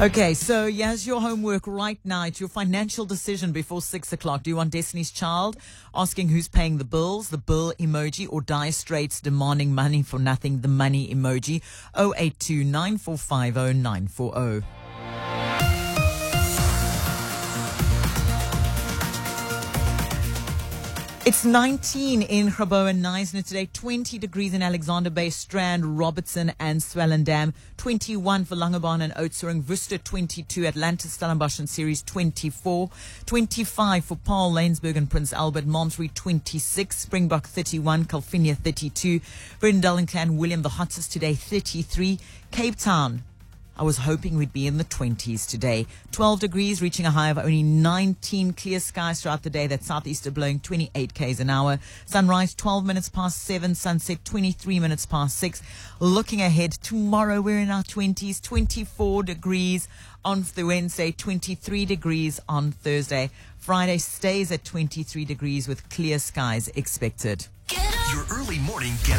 Okay, so here's your homework right now. It's your financial decision before 6 o'clock. Do you want Destiny's Child asking who's paying the bills, the bill emoji, or Dire Straits demanding money for nothing, the money emoji? 082 9450 940. It's 19 in Grabo and Knysna today, 20 degrees in Alexander Bay, Strand, Robertson and Swellendam, 21 for Langebaan and Oudtshoorn, Worcester 22, Atlantis, Stellenbosch and Ceres 24, 25 for Paarl, Lanesburg and Prince Albert, Malmesbury 26, Springbok 31, Calvinia 32, Brendel and Clan William, the hottest today 33, Cape Town. I was hoping we'd be in the 20s today. 12 degrees, reaching a high of only 19. Clear skies throughout the day. That southeaster blowing 28 k's an hour. Sunrise 12 minutes past 7. Sunset 23 minutes past 6. Looking ahead, tomorrow we're in our 20s. 24 degrees on the Wednesday. 23 degrees on Thursday. Friday stays at 23 degrees with clear skies expected. Your early morning get